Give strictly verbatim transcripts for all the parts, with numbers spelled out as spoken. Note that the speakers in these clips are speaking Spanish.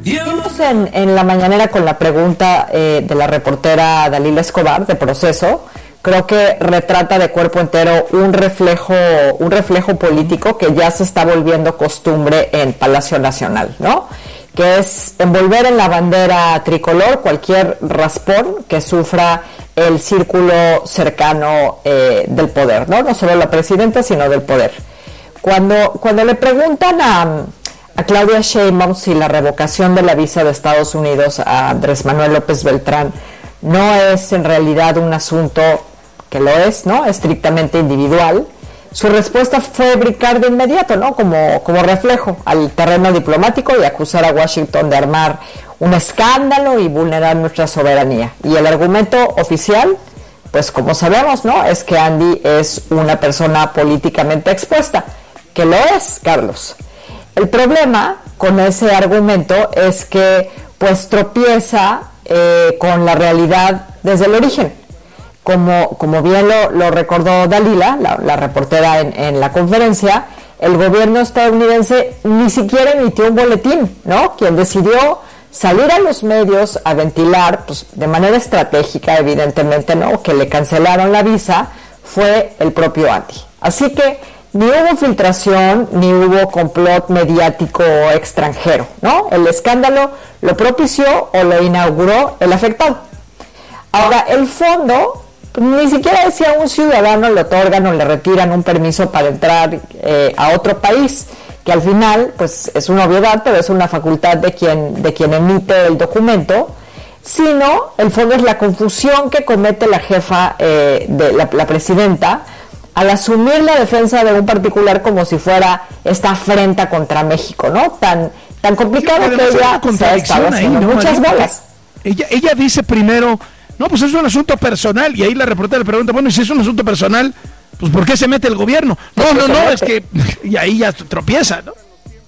Seguimos en, en la mañanera con la pregunta eh, de la reportera Dalila Escobar de Proceso. Creo que retrata de cuerpo entero un reflejo, un reflejo político que ya se está volviendo costumbre en Palacio Nacional, ¿no? Que es envolver en la bandera tricolor cualquier raspón que sufra el círculo cercano eh, del poder, ¿no? No solo la presidenta, sino del poder. Cuando, cuando le preguntan a, a Claudia Sheinbaum si la revocación de la visa de Estados Unidos a Andrés Manuel López Beltrán no es en realidad un asunto que lo es, ¿no? Estrictamente individual, su respuesta fue brincar de inmediato, ¿no? Como, como reflejo al terreno diplomático y acusar a Washington de armar un escándalo y vulnerar nuestra soberanía. Y el argumento oficial, pues como sabemos, ¿no? Es que Andy es una persona políticamente expuesta, que lo es, Carlos. El problema con ese argumento es que, pues, tropieza eh, con la realidad desde el origen. Como, como bien lo, lo recordó Dalila, la, la reportera en, en la conferencia, el gobierno estadounidense ni siquiera emitió un boletín, ¿no? Quien decidió salir a los medios a ventilar, pues de manera estratégica, evidentemente, ¿no? Que le cancelaron la visa, fue el propio Andy. Así que ni hubo filtración, ni hubo complot mediático extranjero, ¿no? El escándalo lo propició o lo inauguró el afectado. Ahora, el fondo, ni siquiera si a un ciudadano le otorgan o le retiran un permiso para entrar eh, a otro país, que al final, pues es una obviedad, pero es una facultad de quien, de quien emite el documento, sino el fondo es la confusión que comete la jefa, eh, de la, la presidenta, al asumir la defensa de un particular como si fuera esta afrenta contra México, ¿no? Tan, tan complicado sí, que ella se ha estado haciendo ahí, ¿no? muchas bolas. Ella, ella dice primero, no, pues es un asunto personal, y ahí la reportera le pregunta, bueno, y si es un asunto personal, pues ¿por qué se mete el gobierno? No, no, no, es que, y ahí ya tropieza, ¿no?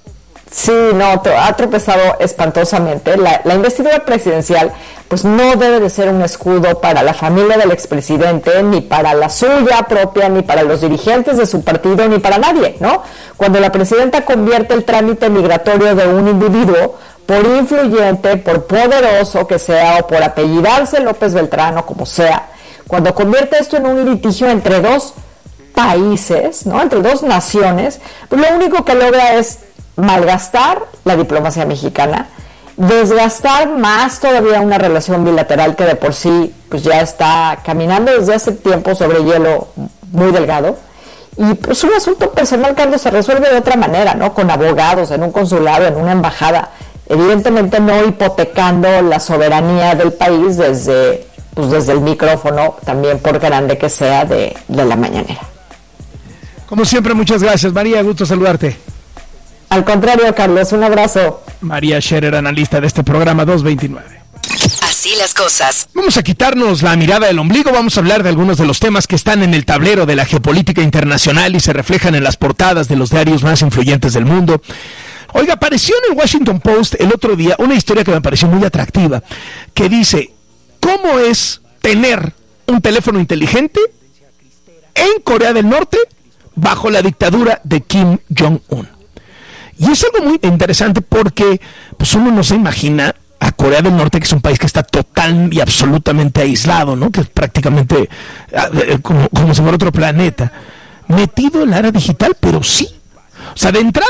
Sí, no, ha tropezado espantosamente. La, la investidura presidencial, pues no debe de ser un escudo para la familia del expresidente, ni para la suya propia, ni para los dirigentes de su partido, ni para nadie, ¿no? Cuando la presidenta convierte el trámite migratorio de un individuo, por influyente, por poderoso que sea, o por apellidarse López Beltrán, o como sea, cuando convierte esto en un litigio entre dos países, ¿no? Entre dos naciones, pues lo único que logra es malgastar la diplomacia mexicana, desgastar más todavía una relación bilateral que de por sí pues ya está caminando desde hace tiempo sobre hielo muy delgado. Y pues un asunto personal, Carlos, se resuelve de otra manera, ¿no? Con abogados, en un consulado, en una embajada, evidentemente no hipotecando la soberanía del país desde, pues desde el micrófono, también por grande que sea, de, de la mañanera. Como siempre, muchas gracias, María, gusto saludarte. Al contrario, Carlos, un abrazo. María Scherer, analista de este programa dos veintinueve. Así las cosas. Vamos a quitarnos la mirada del ombligo, vamos a hablar de algunos de los temas que están en el tablero de la geopolítica internacional y se reflejan en las portadas de los diarios más influyentes del mundo. Oiga, apareció en el Washington Post el otro día una historia que me pareció muy atractiva, que dice, ¿cómo es tener un teléfono inteligente en Corea del Norte bajo la dictadura de Kim Jong-un? Y es algo muy interesante porque pues uno no se imagina a Corea del Norte, que es un país que está total y absolutamente aislado, ¿no? Que es prácticamente eh, como, como si fuera otro planeta, metido en la era digital, pero sí. O sea, de entrada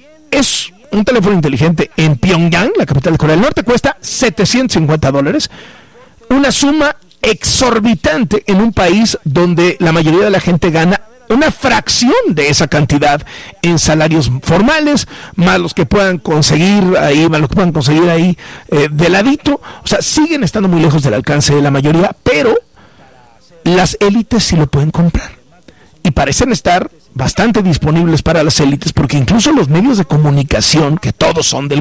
es un teléfono inteligente en Pyongyang, la capital de Corea del Norte, cuesta setecientos cincuenta dólares, una suma exorbitante en un país donde la mayoría de la gente gana una fracción de esa cantidad en salarios formales, más los que puedan conseguir ahí, más los que puedan conseguir ahí eh, de ladito. O sea, siguen estando muy lejos del alcance de la mayoría, pero las élites sí lo pueden comprar. Y parecen estar bastante disponibles para las élites, porque incluso los medios de comunicación, que todos son del